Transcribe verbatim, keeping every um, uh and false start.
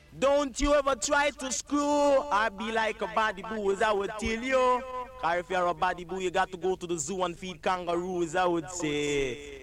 Don't you ever try to screw or be like a body boo, as I would tell you. Or if you're a body boo, you got to go to the zoo and feed kangaroos, I would say.